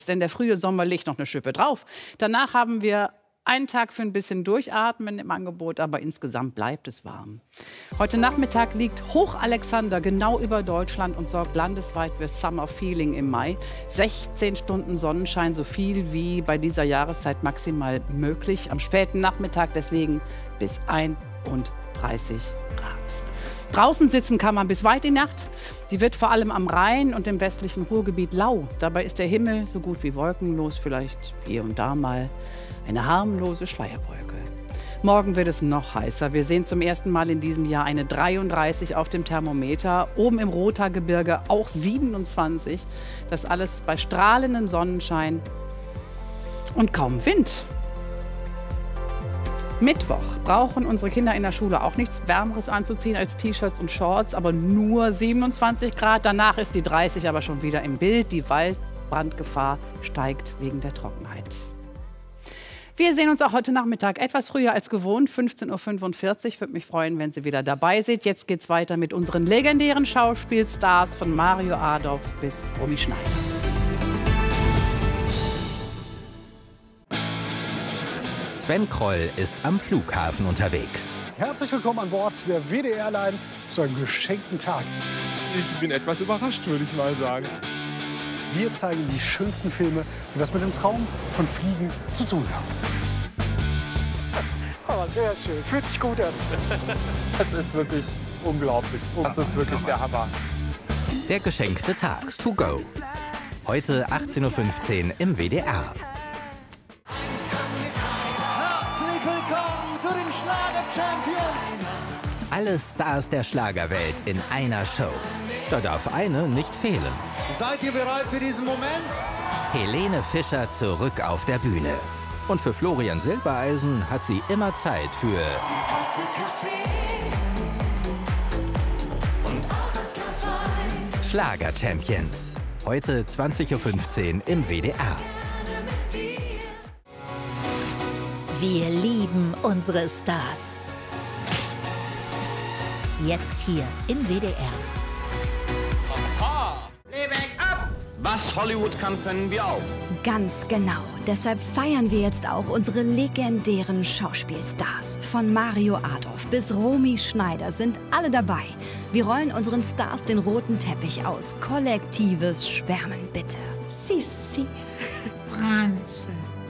Denn der frühe Sommer legt noch eine Schippe drauf. Danach haben wir einen Tag für ein bisschen Durchatmen im Angebot, aber insgesamt bleibt es warm. Heute Nachmittag liegt Hochalexander genau über Deutschland und sorgt landesweit für Summer Feeling im Mai. 16 Stunden Sonnenschein, so viel wie bei dieser Jahreszeit maximal möglich. Am späten Nachmittag deswegen bis 31 Grad. Draußen sitzen kann man bis weit in die Nacht. Die wird vor allem am Rhein und im westlichen Ruhrgebiet lau. Dabei ist der Himmel so gut wie wolkenlos, vielleicht hier und da mal eine harmlose Schleierwolke. Morgen wird es noch heißer. Wir sehen zum ersten Mal in diesem Jahr eine 33 auf dem Thermometer. Oben im Rothaargebirge auch 27. Das alles bei strahlendem Sonnenschein und kaum Wind. Mittwoch brauchen unsere Kinder in der Schule auch nichts Wärmeres anzuziehen als T-Shirts und Shorts, aber nur 27 Grad. Danach ist die 30 aber schon wieder im Bild. Die Waldbrandgefahr steigt wegen der Trockenheit. Wir sehen uns auch heute Nachmittag etwas früher als gewohnt, 15:45 Uhr. Würde mich freuen, wenn Sie wieder dabei sind. Jetzt geht's weiter mit unseren legendären Schauspielstars von Mario Adorf bis Romy Schneider. Sven Kroll ist am Flughafen unterwegs. Herzlich willkommen an Bord der WDR-Line zu einem geschenkten Tag. Ich bin etwas überrascht, würde ich mal sagen. Wir zeigen die schönsten Filme, die was mit dem Traum von Fliegen zu tun haben. Oh, sehr schön. Fühlt sich gut an. Das ist wirklich unglaublich. Das ist wirklich der Hammer. Der geschenkte Tag to go. Heute 18:15 Uhr im WDR. Herzlich willkommen zu den Schlager-Champions. Alle Stars der Schlagerwelt in einer Show. Da darf eine nicht fehlen. Seid ihr bereit für diesen Moment? Helene Fischer zurück auf der Bühne. Und für Florian Silbereisen hat sie immer Zeit für die Tasse Kaffee und auch das Glas Wein. Schlager-Champions. Heute 20:15 Uhr im WDR. Wir lieben unsere Stars. Jetzt hier im WDR. Was Hollywood kann, können wir auch. Ganz genau. Deshalb feiern wir jetzt auch unsere legendären Schauspielstars. Von Mario Adorf bis Romy Schneider sind alle dabei. Wir rollen unseren Stars den roten Teppich aus. Kollektives Schwärmen, bitte. Sissi. Franz.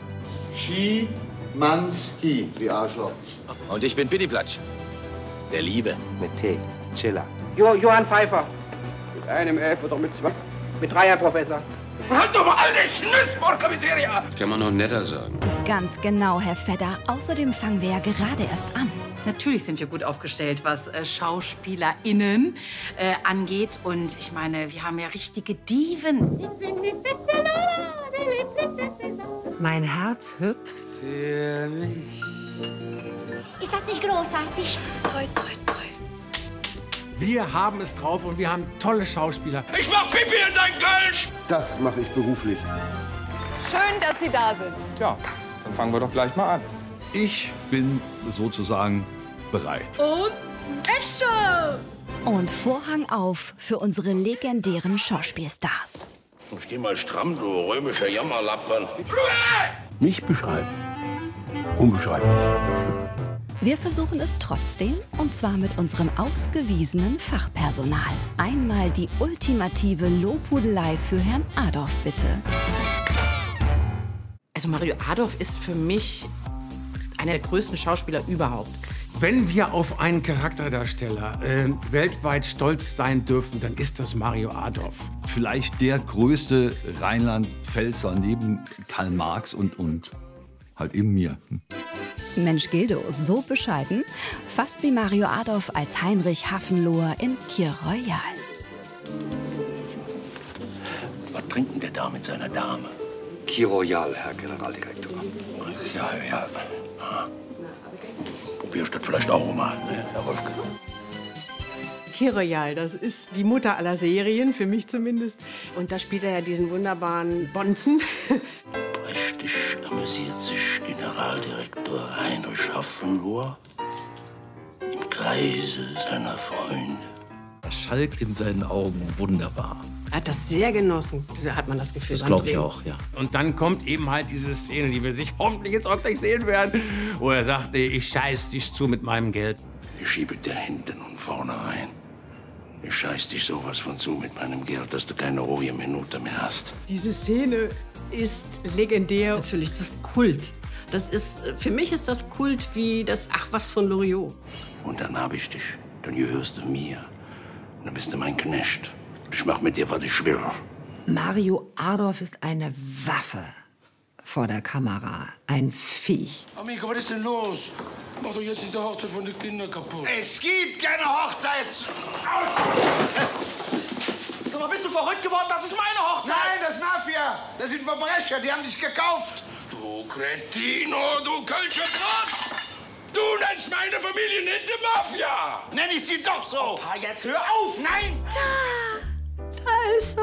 Schimanski, die Arschloch. Und ich bin Pittiplatsch. Der Liebe. Mit T. Chiller. Johann Pfeiffer. Mit einem F oder mit zwei. Mit 3, Herr Professor. Halt doch mal alte Schnüssmordkommissaria! Kann man noch netter sagen. Ganz genau, Herr Fedder. Außerdem fangen wir ja gerade erst an. Natürlich sind wir gut aufgestellt, was SchauspielerInnen angeht. Und ich meine, wir haben ja richtige Diven. Mein Herz hüpft. Für mich. Ist das nicht großartig? Toll, toll, toll. Wir haben es drauf und wir haben tolle Schauspieler. Ich mach Pipi in dein Kölsch! Das mache ich beruflich. Schön, dass Sie da sind. Tja, dann fangen wir doch gleich mal an. Ich bin sozusagen bereit. Und Action! Und Vorhang auf für unsere legendären Schauspielstars. Steh mal stramm, du römischer Jammerlappern. Mich beschreiben. Unbeschreiblich. Wir versuchen es trotzdem, und zwar mit unserem ausgewiesenen Fachpersonal. Einmal die ultimative Lobhudelei für Herrn Adorf, bitte. Also Mario Adorf ist für mich einer der größten Schauspieler überhaupt. Wenn wir auf einen Charakterdarsteller weltweit stolz sein dürfen, dann ist das Mario Adorf. Vielleicht der größte Rheinland-Pfälzer neben Karl Marx und halt eben mir. Mensch Gildo, so bescheiden. Fast wie Mario Adorf als Heinrich Hafenloher in Kir Royal. Was trinkt denn der da mit seiner Dame? Kir Royal, Herr Generaldirektor. Ja. Probierst du das vielleicht auch mal, ne, Herr Wolfgang? Kir Royal, das ist die Mutter aller Serien, für mich zumindest. Und da spielt er ja diesen wunderbaren Bonzen. Prächtig amüsiert sich Generaldirektor Heinrich Hafenloher im Kreise seiner Freunde. Schalk in seinen Augen, wunderbar. Er hat das sehr genossen, hat man das Gefühl. Das glaube ich auch, ja. Und dann kommt eben halt diese Szene, die wir sich hoffentlich jetzt auch gleich sehen werden, wo er sagte, ich scheiß dich zu mit meinem Geld. Ich schiebe dir hinten und vorne rein. Ich scheiß dich sowas von zu mit meinem Geld, dass du keine ruhige Minute mehr hast. Diese Szene ist legendär. Natürlich, das ist Kult. Für mich ist das Kult wie das Ach was von Loriot. Und dann hab ich dich. Dann gehörst du mir. Und dann bist du mein Knecht. Ich mach mit dir, was ich will. Mario Adorf ist eine Waffe vor der Kamera. Ein Viech. Amigo, was ist denn los? Mach doch jetzt nicht die Hochzeit von den Kindern kaputt. Es gibt keine Hochzeit. Sag mal, bist du verrückt geworden? Das ist meine Hochzeit. Nein, das ist Mafia. Das sind Verbrecher, die haben dich gekauft. Du Kretino, du Kölscher Trotz! Du nennst meine Familie nicht die Mafia! Nenn ich sie doch so! Opa, jetzt hör auf! Nein! Da ist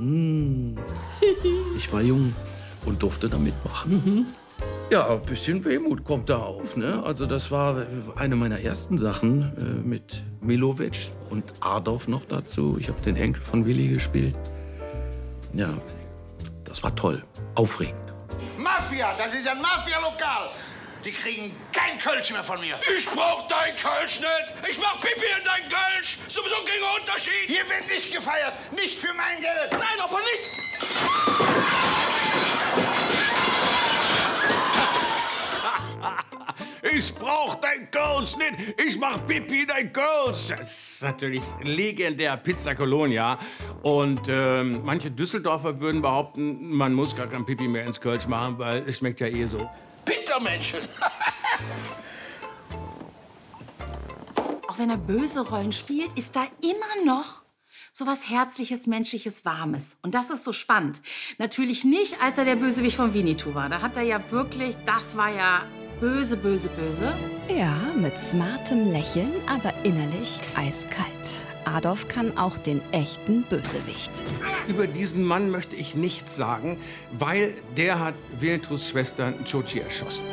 er. Ich war jung und durfte da mitmachen. Ja, ein bisschen Wehmut kommt da auf. Ne? Also das war eine meiner ersten Sachen mit Milovic und Adorf noch dazu. Ich habe den Enkel von Willi gespielt. Ja, das war toll, aufregend. Mafia, das ist ein Mafia-Lokal. Die kriegen kein Kölsch mehr von mir. Ich brauch dein Kölsch nicht! Ich mach Pipi in dein Kölsch! Sowieso ein geringer Unterschied! Hier wird nicht gefeiert, nicht für mein Geld. Nein, aber nicht! Ich brauch dein Kölsch nicht! Ich mach Pipi in dein Kölsch! Das ist natürlich legendär, Pizza Colonia. Und manche Düsseldorfer würden behaupten, man muss gar kein Pipi mehr ins Kölsch machen, weil es schmeckt ja eh so. Pintermännchen! Auch wenn er böse Rollen spielt, ist da immer noch so was Herzliches, Menschliches, Warmes. Und das ist so spannend. Natürlich nicht, als er der Bösewicht von Winnetou war. Da hat er ja wirklich, das war ja böse, böse, böse. Ja, mit smartem Lächeln, aber innerlich eiskalt. Adorf kann auch den echten Bösewicht. Über diesen Mann möchte ich nichts sagen, weil der hat Winnetous Schwester Chochi erschossen.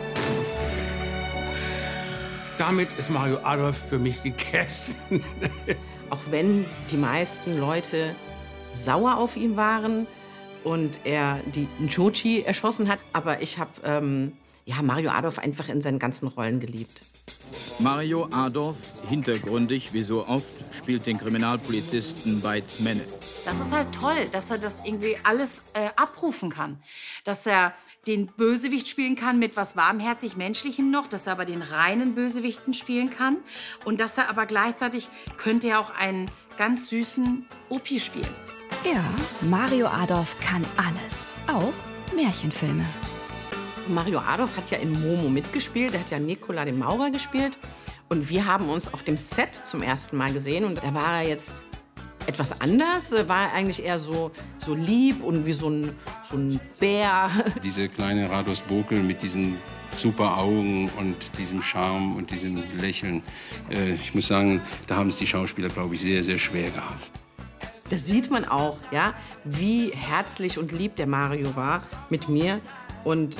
Damit ist Mario Adorf für mich gegessen. Auch wenn die meisten Leute sauer auf ihn waren und er die Chochi erschossen hat, aber ich habe Mario Adorf einfach in seinen ganzen Rollen geliebt. Mario Adorf, hintergründig wie so oft, spielt den Kriminalpolizisten Beitz Menne. Das ist halt toll, dass er das irgendwie alles abrufen kann. Dass er den Bösewicht spielen kann mit was warmherzig-menschlichem noch, dass er aber den reinen Bösewichten spielen kann und dass er aber gleichzeitig könnte er auch einen ganz süßen Opi spielen. Ja, Mario Adorf kann alles, auch Märchenfilme. Mario Adorf hat ja in Momo mitgespielt, der hat ja Nikola den Maurer gespielt. Und wir haben uns auf dem Set zum ersten Mal gesehen und da war er jetzt etwas anders, war eigentlich eher so lieb und wie so ein Bär. Diese kleine Rados Bokel mit diesen super Augen und diesem Charme und diesem Lächeln. Ich muss sagen, da haben es die Schauspieler, glaube ich, sehr, sehr schwer gehabt. Da sieht man auch, ja, wie herzlich und lieb der Mario war mit mir. Und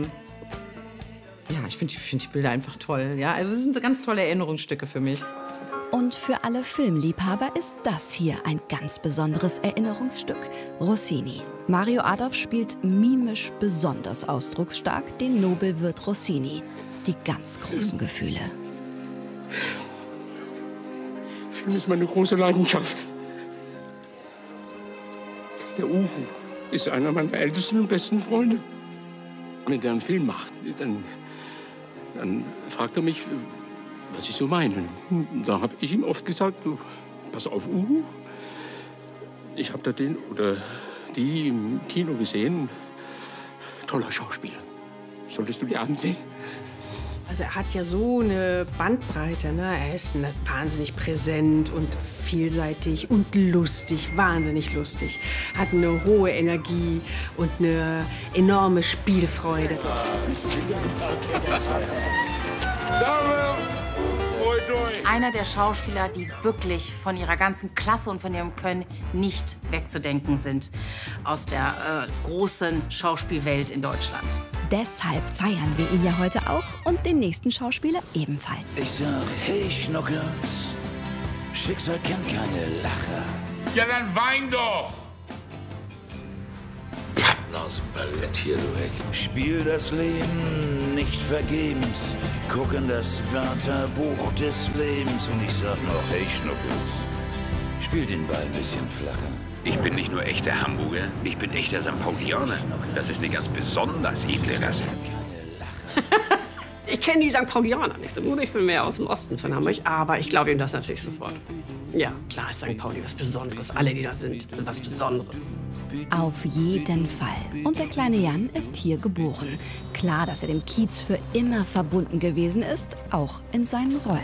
ich finde die Bilder einfach toll. Ja? Also es sind ganz tolle Erinnerungsstücke für mich. Und für alle Filmliebhaber ist das hier ein ganz besonderes Erinnerungsstück. Rossini. Mario Adorf spielt mimisch besonders ausdrucksstark den Nobelwirt Rossini. Die ganz großen Gefühle. Film ist meine große Leidenschaft. Der Uhu ist einer meiner ältesten und besten Freunde. Wenn der einen Film macht, dann fragt er mich, was ich so meine. Da habe ich ihm oft gesagt, du, pass auf, Uhu. Ich habe da den oder die im Kino gesehen. Toller Schauspieler. Solltest du dir ansehen. Also er hat ja so eine Bandbreite, ne? Er ist wahnsinnig präsent und vielseitig und lustig, wahnsinnig lustig. Hat eine hohe Energie und eine enorme Spielfreude. Einer der Schauspieler, die wirklich von ihrer ganzen Klasse und von ihrem Können nicht wegzudenken sind aus der großen Schauspielwelt in Deutschland. Deshalb feiern wir ihn ja heute auch und den nächsten Schauspieler ebenfalls. Ich sag, hey Schnuckels, Schicksal kennt keine Lacher. Ja, dann wein doch! Kappen aus dem Ballett hier, du Heck. Spiel das Leben nicht vergebens. Guck in das Wörterbuch des Lebens. Und ich sag noch, hey Schnuckels, spiel den Ball ein bisschen flacher. Ich bin nicht nur echter Hamburger, ich bin echter St. Paulianer. Das ist eine ganz besonders edle Rasse. Ich kenne die St. Paulianer nicht so gut. Ich bin mehr aus dem Osten von Hamburg. Aber ich glaube ihm das natürlich sofort. Ja, klar ist St. Pauli was Besonderes. Alle, die da sind was Besonderes. Auf jeden Fall. Und der kleine Jan ist hier geboren. Klar, dass er dem Kiez für immer verbunden gewesen ist, auch in seinen Rollen.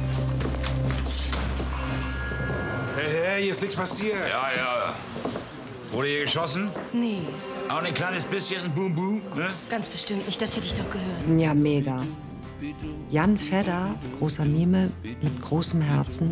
Hey, hier ist nichts passiert. Ja, ja. Wurde hier geschossen? Nee, Auch ein kleines bisschen Boom-Boom, ne? ganz bestimmt nicht. Das hätte ich doch gehört. Ja, mega. Jan Fedder, großer Mime, mit großem Herzen.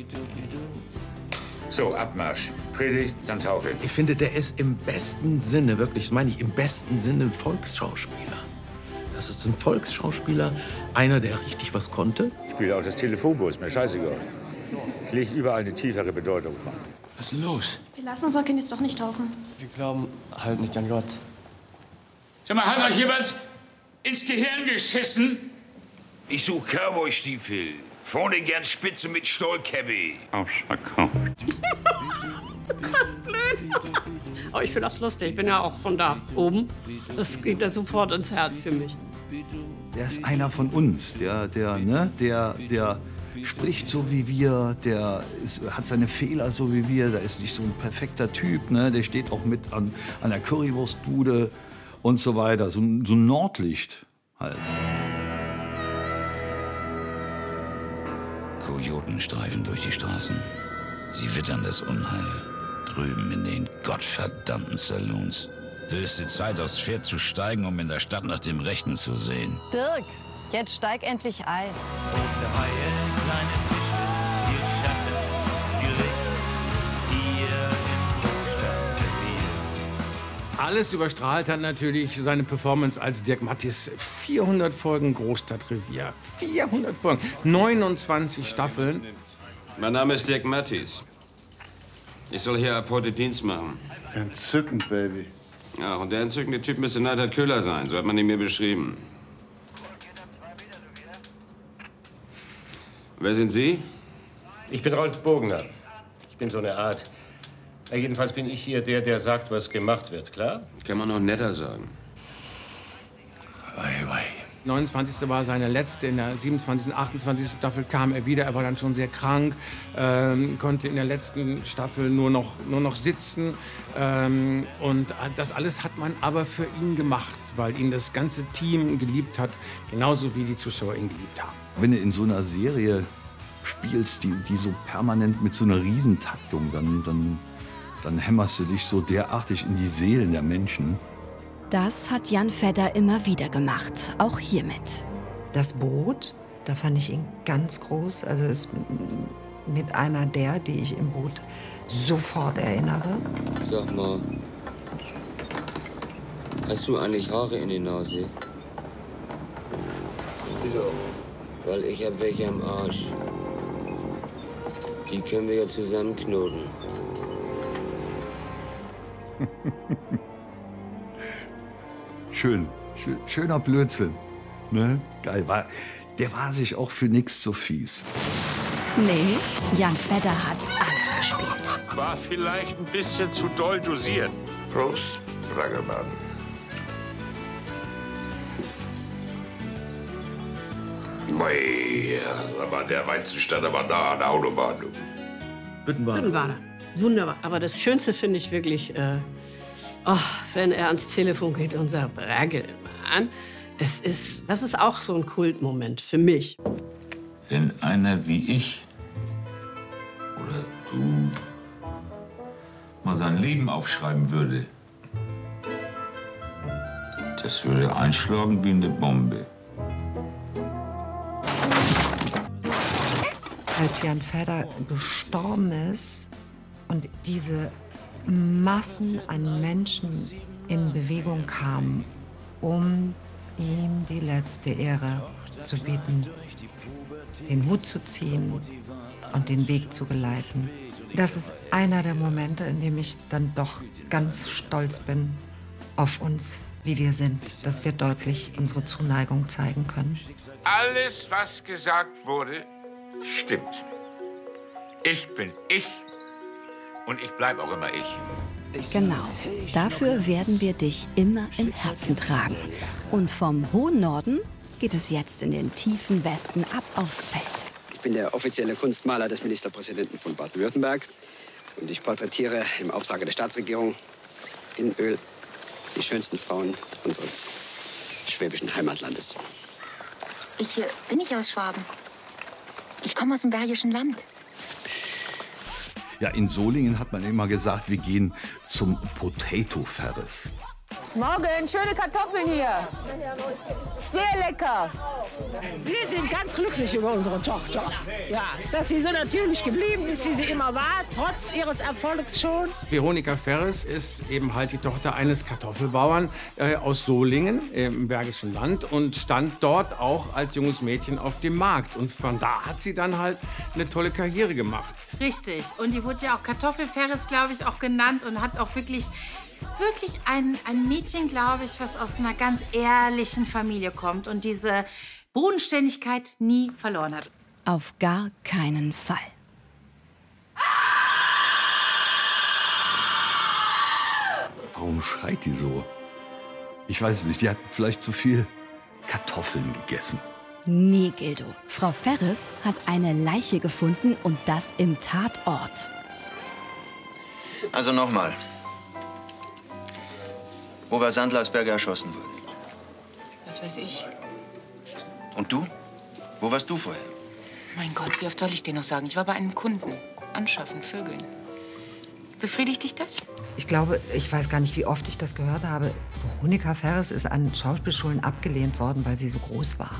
So, Abmarsch. Predigt, dann Taufe. Ich finde, der ist im besten Sinne, wirklich, das meine ich, im besten Sinne ein Volksschauspieler. Das ist ein Volksschauspieler, einer, der richtig was konnte. Ich spiele auch das Telefonbuch, ist mir scheißegal. Ich lege überall eine tiefere Bedeutung dran. Was ist denn los? Wir lassen unser Kind jetzt doch nicht taufen. Wir glauben halt nicht an Gott. Sag mal, hat euch jemand ins Gehirn geschissen? Ich suche Cowboy-Stiefel. Vorne gern Spitze mit Stollkäppi. Ausverkauft. Das ist blöd. Aber ich finde das lustig. Ich bin ja auch von da oben. Das geht da sofort ins Herz für mich. Der ist einer von uns, der spricht so wie wir, hat seine Fehler so wie wir, der ist nicht so ein perfekter Typ, ne? Der steht auch mit an der Currywurstbude und so weiter, so ein Nordlicht halt. Kojoten streifen durch die Straßen. Sie wittern das Unheil. Drüben in den gottverdammten Saloons. Höchste Zeit, aufs Pferd zu steigen, um in der Stadt nach dem Rechten zu sehen. Dirk, jetzt steig endlich ein. Große Haie, kleine Fische, viel Schatten, viel Licht. Hier im Großstadtrevier. Alles überstrahlt hat natürlich seine Performance als Dirk Mattis. 400 Folgen Großstadtrevier. 400 Folgen. 29 Staffeln. Mein Name ist Dirk Mattis. Ich soll hier ab heute Dienst machen. Entzückend, Baby. Ja, und der entzückende Typ müsste Neidhard Köhler sein. So hat man ihn mir beschrieben. Wer sind Sie? Ich bin Rolf Bogner. Ich bin so eine Art. Ja, jedenfalls bin ich hier der sagt, was gemacht wird, klar? Kann man noch netter sagen. 29. war seine letzte. In der 27., 28. Staffel kam er wieder. Er war dann schon sehr krank, konnte in der letzten Staffel nur noch sitzen. Und das alles hat man aber für ihn gemacht, weil ihn das ganze Team geliebt hat, genauso wie die Zuschauer ihn geliebt haben. Wenn du in so einer Serie spielst, die so permanent mit so einer Riesentaktung, dann hämmerst du dich so derartig in die Seelen der Menschen. Das hat Jan Fedder immer wieder gemacht, auch hiermit. Das Boot, da fand ich ihn ganz groß. Also ist mit einer die ich im Boot sofort erinnere. Sag mal, hast du eigentlich Haare in der Nase? Wieso? Weil ich hab welche am Arsch. Die können wir ja zusammenknoten. Schöner Blödsinn. Ne? Geil. Der war sich auch für nichts so fies. Nee, Jan Fedder hat alles gespielt. War vielleicht ein bisschen zu doll dosiert. Prost, Rangelmann. Mei, aber der Weizen stand aber da an der Autobahn. Büttenwader. Wunderbar. Aber das Schönste finde ich wirklich, wenn er ans Telefon geht und sagt, Braggelmann, das ist auch so ein Kultmoment für mich. Wenn einer wie ich oder du mal sein Leben aufschreiben würde, das würde einschlagen wie eine Bombe. Als Jan Fedder gestorben ist und diese Massen an Menschen in Bewegung kamen, um ihm die letzte Ehre zu bieten, den Hut zu ziehen und den Weg zu geleiten. Das ist einer der Momente, in dem ich dann doch ganz stolz bin auf uns, wie wir sind, dass wir deutlich unsere Zuneigung zeigen können. Alles, was gesagt wurde, stimmt. Ich bin ich und ich bleibe auch immer ich. Genau. Dafür werden wir dich immer im Herzen tragen. Und vom hohen Norden geht es jetzt in den tiefen Westen ab aufs Feld. Ich bin der offizielle Kunstmaler des Ministerpräsidenten von Baden-Württemberg. Und ich porträtiere im Auftrag der Staatsregierung in Öl die schönsten Frauen unseres schwäbischen Heimatlandes. Ich bin nicht aus Schwaben. Ich komme aus dem Bergischen Land. Ja, in Solingen hat man immer gesagt, wir gehen zum Potato Ferris. Morgen, schöne Kartoffeln hier. Sehr lecker. Wir sind ganz glücklich über unsere Tochter. Ja, dass sie so natürlich geblieben ist, wie sie immer war, trotz ihres Erfolgs schon. Veronika Ferres ist eben halt die Tochter eines Kartoffelbauern aus Solingen im Bergischen Land und stand dort auch als junges Mädchen auf dem Markt. Und von da hat sie dann halt eine tolle Karriere gemacht. Richtig. Und die wurde ja auch Kartoffelferris, glaube ich, auch genannt und hat auch wirklich ein Mädchen, glaube ich, was aus einer ganz ehrlichen Familie kommt und diese Bodenständigkeit nie verloren hat. Auf gar keinen Fall. Warum schreit die so? Ich weiß es nicht, die hat vielleicht zu viel Kartoffeln gegessen. Nee, Gildo. Frau Ferris hat eine Leiche gefunden und das im Tatort. Also nochmal. Wo war Sandler, als Berger erschossen wurde? Was weiß ich. Und du? Wo warst du vorher? Mein Gott, wie oft soll ich dir noch sagen? Ich war bei einem Kunden. Anschaffen, Vögeln. Befriedigt dich das? Ich glaube, ich weiß gar nicht, wie oft ich das gehört habe. Veronika Ferris ist an Schauspielschulen abgelehnt worden, weil sie so groß war.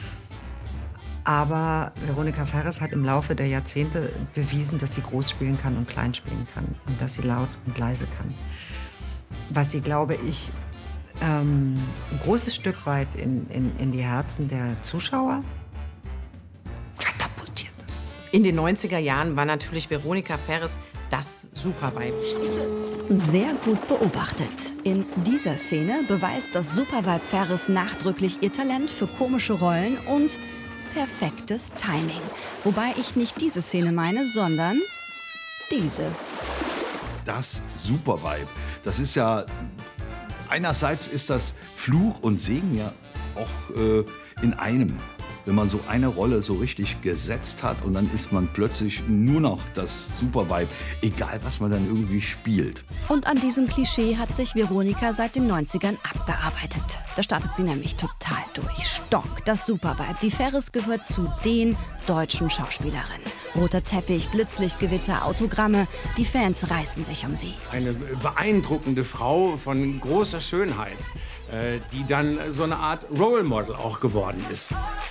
Aber Veronika Ferris hat im Laufe der Jahrzehnte bewiesen, dass sie groß spielen kann und klein spielen kann. Und dass sie laut und leise kann. Was sie, glaube ich, ein großes Stück weit in die Herzen der Zuschauer katapultiert. In den 90er Jahren war natürlich Veronika Ferris das Superweib. Sehr gut beobachtet. In dieser Szene beweist das Superweib Ferris nachdrücklich ihr Talent für komische Rollen und perfektes Timing. Wobei ich nicht diese Szene meine, sondern diese. Das Superweib. Das ist ja, einerseits ist das Fluch und Segen ja auch in einem. Wenn man so eine Rolle so richtig gesetzt hat und dann ist man plötzlich nur noch das Superweib, egal was man dann irgendwie spielt. Und an diesem Klischee hat sich Veronika seit den 90ern abgearbeitet. Da startet sie nämlich total durch. Stock, das Superweib. Die Ferris gehört zu den deutschen Schauspielerinnen. Roter Teppich, Blitzlichtgewitter, Autogramme. Die Fans reißen sich um sie. Eine beeindruckende Frau von großer Schönheit, die dann so eine Art Role Model auch geworden ist.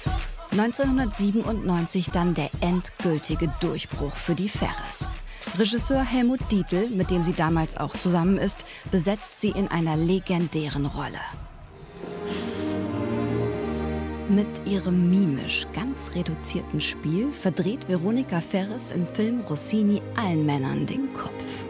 1997 dann der endgültige Durchbruch für die Ferris. Regisseur Helmut Dietl, mit dem sie damals auch zusammen ist, besetzt sie in einer legendären Rolle. Mit ihrem mimisch ganz reduzierten Spiel verdreht Veronika Ferris im Film Rossini allen Männern den Kopf.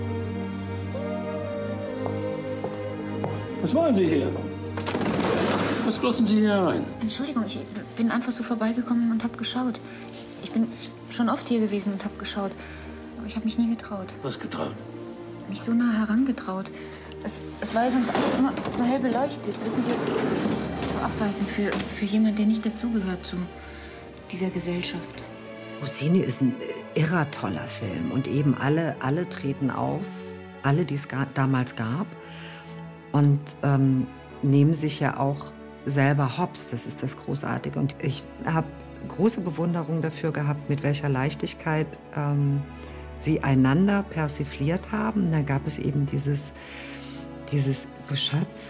Was wollen Sie hier? Was glotzen Sie hier rein? Entschuldigung, ich bin einfach so vorbeigekommen und habe geschaut. Ich bin schon oft hier gewesen und habe geschaut. Aber ich habe mich nie getraut. Was getraut? Mich so nah herangetraut. Es war ja sonst alles immer so hell beleuchtet. Wissen Sie, so abweisend für jemanden, der nicht dazugehört zu dieser Gesellschaft. Rossini ist ein irrer toller Film. Und eben alle treten auf. Alle, die es damals gab. Und nehmen sich ja auch selber hops. Das ist das Großartige. Und ich habe große Bewunderung dafür gehabt, mit welcher Leichtigkeit sie einander persifliert haben. Da gab es eben dieses Geschöpf,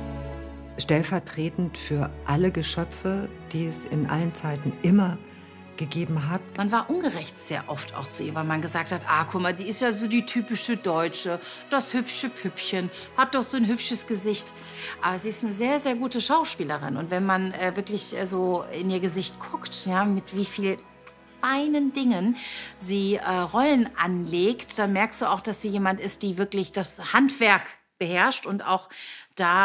stellvertretend für alle Geschöpfe, die es in allen Zeiten immer gegeben hat. Man war ungerecht sehr oft auch zu ihr, weil man gesagt hat, ah, guck mal, die ist ja so die typische Deutsche, das hübsche Püppchen, hat doch so ein hübsches Gesicht. Aber sie ist eine sehr, sehr gute Schauspielerin. Und wenn man wirklich so in ihr Gesicht guckt, ja, mit wie viel feinen Dingen sie Rollen anlegt, dann merkst du auch, dass sie jemand ist, die wirklich das Handwerk beherrscht und auch da